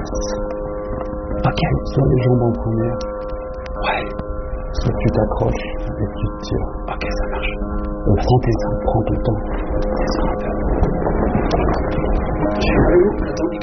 Ok. Soit les jambes en première, Ouais. soit tu t'accroches et tu te tires. Ok, ça marche. Prends ton temps. Descends un peu. Attends,